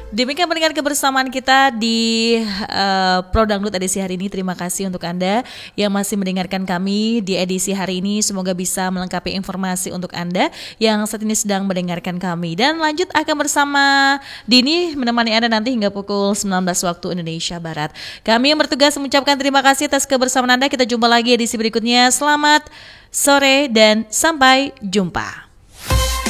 Demikian pendengar kebersamaan kita di Pro Dangdut edisi hari ini. Terima kasih untuk Anda yang masih mendengarkan kami di edisi hari ini. Semoga bisa melengkapi informasi untuk Anda yang saat ini sedang mendengarkan kami. Dan lanjut akan bersama Dini menemani Anda nanti hingga pukul 19 waktu Indonesia Barat. Kami yang bertugas mengucapkan terima kasih atas kebersamaan Anda. Kita jumpa lagi edisi berikutnya. Selamat sore dan sampai jumpa.